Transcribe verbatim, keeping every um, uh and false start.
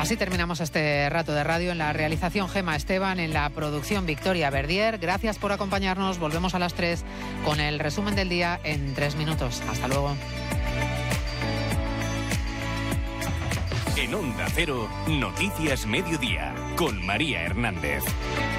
Así terminamos este rato de radio. En la realización Gema Esteban, en la producción Victoria Verdier. Gracias por acompañarnos. Volvemos a las tres con el resumen del día en tres minutos. Hasta luego. En Onda Cero, Noticias Mediodía, con María Hernández.